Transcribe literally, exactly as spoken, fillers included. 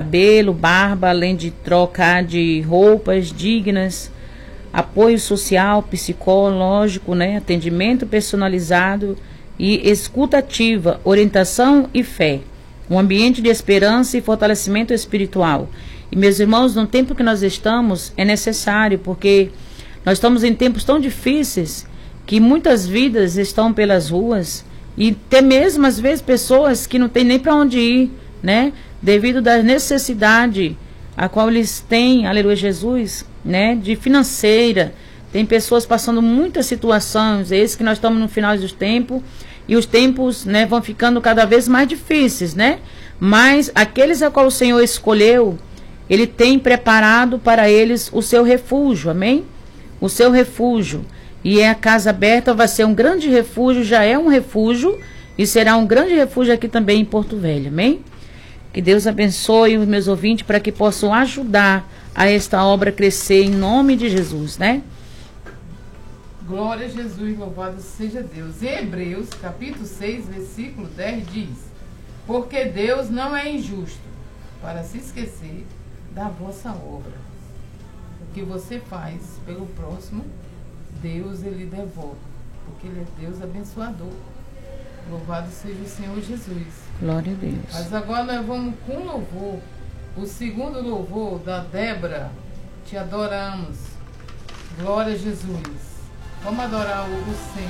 cabelo, barba, além de trocar de roupas dignas, apoio social, psicológico, né? Atendimento personalizado e escuta ativa, orientação e fé. Um ambiente de esperança e fortalecimento espiritual. E, meus irmãos, no tempo que nós estamos, é necessário, porque nós estamos em tempos tão difíceis que muitas vidas estão pelas ruas e até mesmo, às vezes, pessoas que não têm nem para onde ir, né? Devido da necessidade a qual eles têm, aleluia Jesus, né? De financeira. Tem pessoas passando muitas situações, é esse que nós estamos no final dos tempos, e os tempos, né, vão ficando cada vez mais difíceis, né? Mas aqueles a qual o Senhor escolheu, Ele tem preparado para eles o seu refúgio, amém? O seu refúgio. E é a casa aberta, vai ser um grande refúgio, já é um refúgio, e será um grande refúgio aqui também em Porto Velho, amém? Que Deus abençoe os meus ouvintes para que possam ajudar a esta obra crescer em nome de Jesus, né? Glória a Jesus, louvado seja Deus. Em Hebreus, capítulo seis, versículo dez diz: porque Deus não é injusto para se esquecer da vossa obra. O que você faz pelo próximo, Deus ele devolve, porque Ele é Deus abençoador. Louvado seja o Senhor Jesus. Glória a Deus. Mas agora nós vamos com louvor. O segundo louvor da Débora, te adoramos. Glória a Jesus. Vamos adorar o Senhor.